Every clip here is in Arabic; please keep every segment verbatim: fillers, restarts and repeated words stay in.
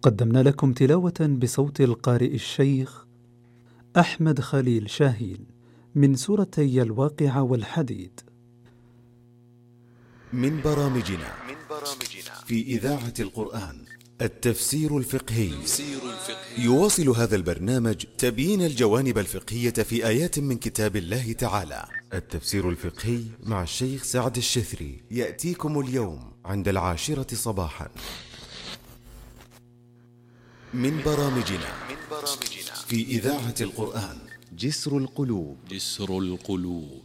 قدمنا لكم تلاوة بصوت القارئ الشيخ أحمد خليل شاهين من سورتي الواقعة والحديد. من برامجنا في إذاعة القرآن التفسير الفقهي. يواصل هذا البرنامج تبيين الجوانب الفقهية في آيات من كتاب الله تعالى. التفسير الفقهي مع الشيخ سعد الشثري يأتيكم اليوم عند العاشرة صباحا. من برامجنا في إذاعة القرآن جسر القلوب. جسر القلوب.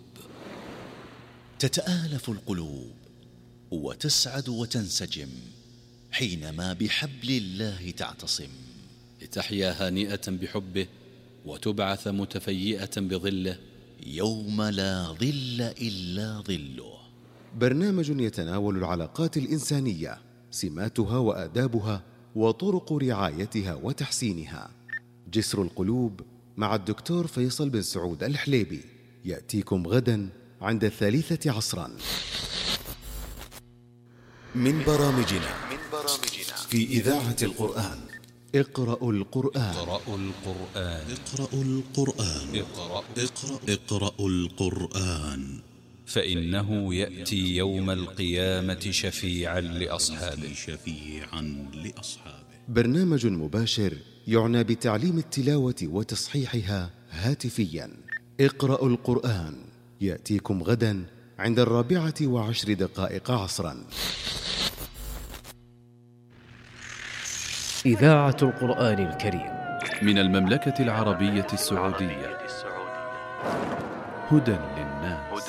تتآلف القلوب وتسعد وتنسجم حينما بحبل الله تعتصم، لتحيا هانئة بحبه وتبعث متفيئة بظله يوم لا ظل إلا ظله. برنامج يتناول العلاقات الإنسانية، سماتها وآدابها وطرق رعايتها وتحسينها. جسر القلوب مع الدكتور فيصل بن سعود الحليبي يأتيكم غدا عند الثالثة عصرا. من برامجنا في إذاعة القرآن اقرأوا القرآن. اقرأوا القرآن. اقرأوا القرآن. اقرأ اقرأ اقرأوا القرآن فإنه يأتي يوم القيامة شفيعا لأصحابه. شفيعا لأصحابه. برنامج مباشر يعنى بتعليم التلاوة وتصحيحها هاتفيا. اقرأوا القرآن يأتيكم غدا عند الرابعة وعشر دقائق عصرا. إذاعة القرآن الكريم من المملكة العربية السعودية. هدى